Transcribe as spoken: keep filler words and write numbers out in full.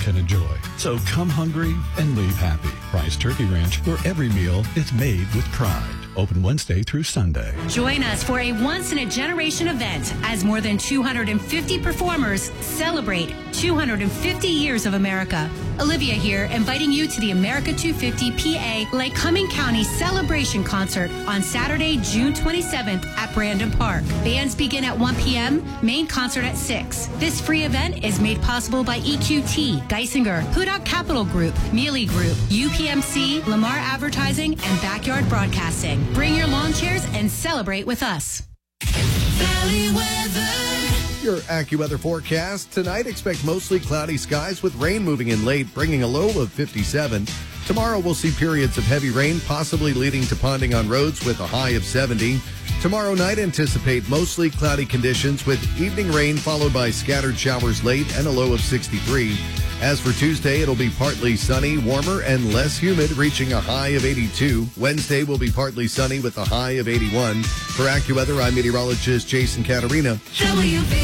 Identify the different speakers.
Speaker 1: can enjoy. So come hungry and leave happy. Price Turkey Ranch, where every meal is made with pride. Open Wednesday through Sunday.
Speaker 2: Join us for a once-in-a-generation event as more than two hundred fifty performers celebrate two hundred fifty years of America. Olivia here, inviting you to the America two fifty P A Lake Cumming County Celebration Concert on Saturday, June twenty-seventh at Brandon Park. Bands begin at one p.m., main concert at six. This free event is made possible by E Q T, Geisinger, Hudak Capital Group, Mealy Group, U P M C, Lamar Advertising, and Backyard Broadcasting. Bring your lawn chairs and celebrate with us.
Speaker 3: Valley weather.
Speaker 4: Your AccuWeather forecast. Tonight, expect mostly cloudy skies with rain moving in late, bringing a low of fifty-seven. Tomorrow, we'll see periods of heavy rain, possibly leading to ponding on roads with a high of seventy. Tomorrow night, anticipate mostly cloudy conditions with evening rain followed by scattered showers late and a low of sixty-three. As for Tuesday, it'll be partly sunny, warmer, and less humid, reaching a high of eighty-two. Wednesday will be partly sunny with a high of eighty-one. For AccuWeather, I'm meteorologist Jason Caterina.
Speaker 3: W